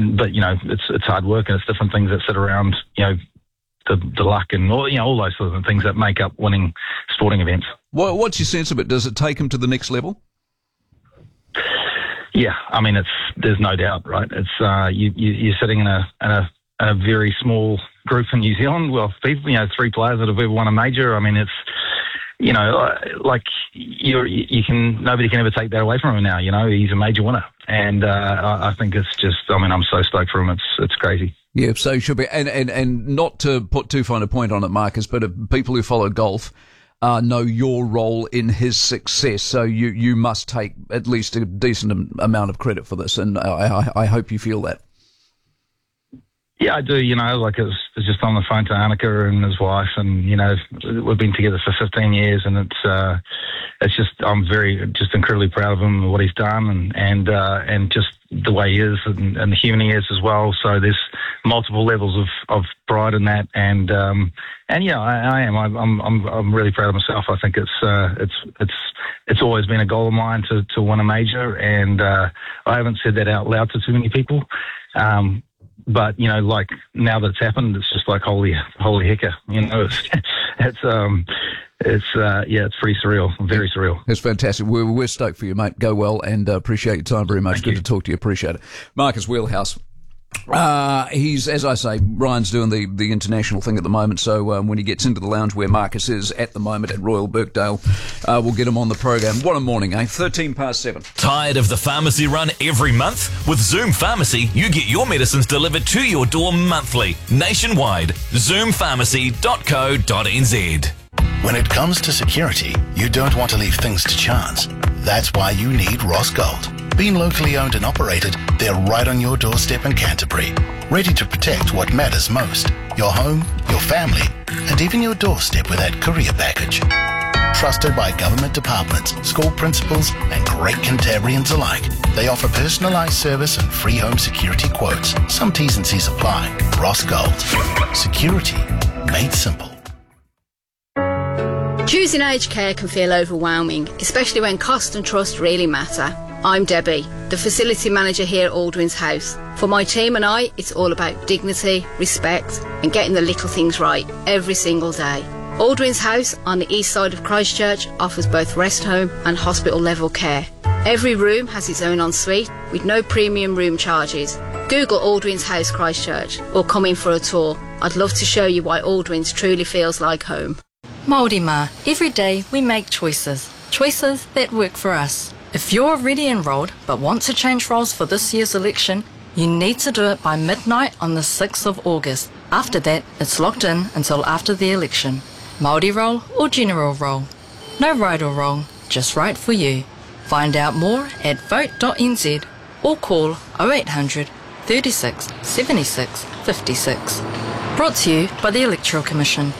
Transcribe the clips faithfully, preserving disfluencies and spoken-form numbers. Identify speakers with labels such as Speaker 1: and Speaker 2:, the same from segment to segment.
Speaker 1: and but you know, it's it's hard work and it's different things that sit around, you know, the the luck and all you know all those sort of things that make up winning sporting events.
Speaker 2: What, what's your sense of it? Does it take him to the next level?
Speaker 1: Yeah, I mean, it's there's no doubt, right? It's uh, you, you you're sitting in a in a, a very small group in New Zealand. Well, people, you know, three players that have ever won a major. I mean, it's you know, like you you can nobody can ever take that away from him now. You know, he's a major winner, and uh, I, I think it's just. I mean, I'm so stoked for him. It's it's crazy.
Speaker 2: Yeah, so he should be, and and and not to put too fine a point on it, Marcus, but if people who follow golf. Uh, know your role in his success, so you, you must take at least a decent amount of credit for this, and I, I, I hope you feel that.
Speaker 1: Yeah, I do. You know, like I was, I was just on the phone to Annika and his wife, and you know, we've been together for fifteen years, and it's uh, it's just I'm very just incredibly proud of him and what he's done, and and uh, and just the way he is, and, and the human he is as well. So there's multiple levels of, of pride in that, and um, and yeah, I, I am. I, I'm I'm I'm really proud of myself. I think it's uh, it's it's it's always been a goal of mine to to win a major, and uh, I haven't said that out loud to too many people. Um, But, you know, like now that it's happened, it's just like, holy, holy hecker, you know, it's, it's, um, it's, uh, yeah, it's pretty surreal, very surreal.
Speaker 2: It's fantastic. We're, we're stoked for you, mate. Go well and uh, appreciate your time very much.
Speaker 1: Thank
Speaker 2: Good
Speaker 1: you.
Speaker 2: to talk to you. Appreciate it. Marcus Wheelhouse. Uh, he's, as I say, Ryan's doing the, the international thing at the moment, so um, when he gets into the lounge where Marcus is at the moment at Royal Birkdale, uh, we'll get him on the program. What a morning, eh? thirteen past seven.
Speaker 3: Tired of the pharmacy run every month? With Zoom Pharmacy, you get your medicines delivered to your door monthly, nationwide. zoom pharmacy dot co dot n z.
Speaker 4: When it comes to security, you don't want to leave things to chance. That's why you need Ross Gold. Being locally owned and operated, they're right on your doorstep in Canterbury, ready to protect what matters most, your home, your family, and even your doorstep with that courier package. Trusted by government departments, school principals, and great Cantabrians alike, they offer personalised service and free home security quotes. Some T's and C's apply. Ross Gold. Security made simple.
Speaker 5: Choosing aged care can feel overwhelming, especially when cost and trust really matter. I'm Debbie, the facility manager here at Aldwin's House. For my team and I, it's all about dignity, respect, and getting the little things right every single day. Aldwin's House on the east side of Christchurch offers both rest home and hospital level care. Every room has its own ensuite with no premium room charges. Google Aldwin's House Christchurch or come in for a tour. I'd love to show you why Aldwin's truly feels like home.
Speaker 6: Māori mā, every day we make choices, choices that work for us. If you're already enrolled but want to change roles for this year's election, you need to do it by midnight on the sixth of August. After that, it's locked in until after the election. Māori role or general role. No right or wrong, just right for you. Find out more at vote dot n z or call oh eight hundred, thirty-six, seventy-six, fifty-six. Brought to you by the Electoral Commission.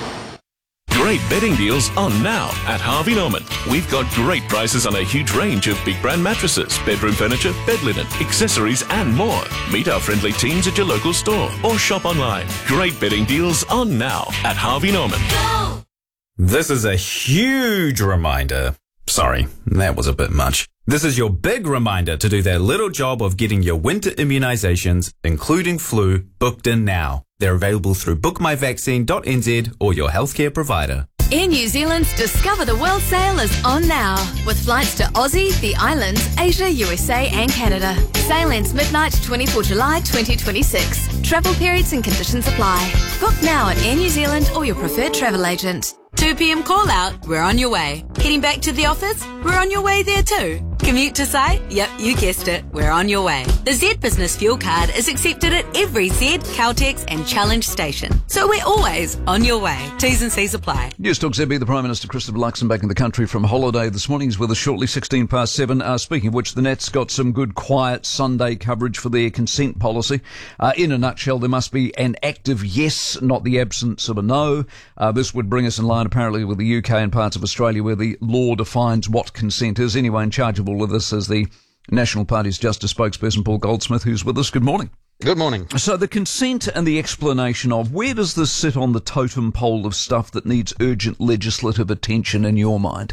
Speaker 7: Great bedding deals on now at Harvey Norman. We've got great prices on a huge range of big brand mattresses, bedroom furniture, bed linen, accessories and more. Meet our friendly teams at your local store or shop online. Great bedding deals on now at Harvey Norman.
Speaker 8: Go! This is a huge reminder. Sorry, that was a bit much. This is your big reminder to do that little job of getting your winter immunisations, including flu, booked in now. They're available through book my vaccine dot n z or your healthcare provider.
Speaker 9: Air New Zealand's Discover the World sale is on now, with flights to Aussie, the islands, Asia, U S A and Canada. Sale ends midnight twenty-fourth of July twenty twenty-six. Travel periods and conditions apply. Book now at Air New Zealand or your preferred travel agent.
Speaker 10: two p.m. call out, we're on your way. Heading back to the office, we're on your way there too. Commute to site? Yep, you guessed it, we're on your way. The Z Business Fuel Card is accepted at every Z, Caltex and Challenge station. So we're always on your way. T's and C's apply.
Speaker 2: News Talk Z B, the Prime Minister Christopher Luxon back in the country from holiday this morning. He's with us shortly, sixteen past seven. Uh, speaking of which, the Nats got some good quiet Sunday coverage for their consent policy. Uh, in a nutshell, there must be an active yes, not the absence of a no. Uh, this would bring us in line apparently with the U K and parts of Australia where the law defines what consent is. Anyway, in charge of all of this is the National Party's Justice spokesperson Paul Goldsmith, who's with us. Good morning.
Speaker 11: Good morning.
Speaker 2: So the consent and the explanation of, where does this sit on the totem pole of stuff that needs urgent legislative attention in your mind?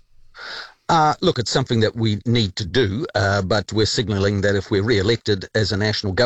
Speaker 11: Uh, look, it's something that we need to do, uh, but we're signalling that if we're re-elected as a national government,